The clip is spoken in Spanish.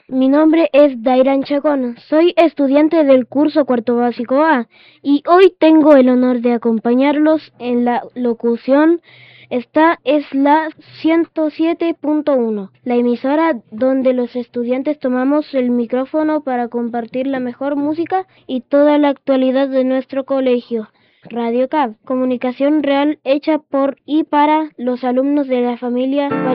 Mi nombre es Dairan Chacón, soy estudiante del curso cuarto básico A y hoy tengo el honor de acompañarlos en la locución. Esta es la 107.1, la emisora donde los estudiantes tomamos el micrófono para compartir la mejor música y toda la actualidad de nuestro colegio. Radio CAB, comunicación real hecha por y para los alumnos de la familia